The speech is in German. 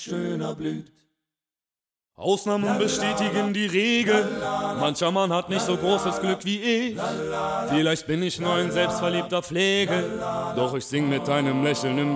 schöner blüht. Ausnahmen bestätigen die Regel. Mancher Mann hat nicht so großes Glück wie ich. Vielleicht bin ich nur ein selbstverliebter Pflege, doch ich sing mit einem Lächeln im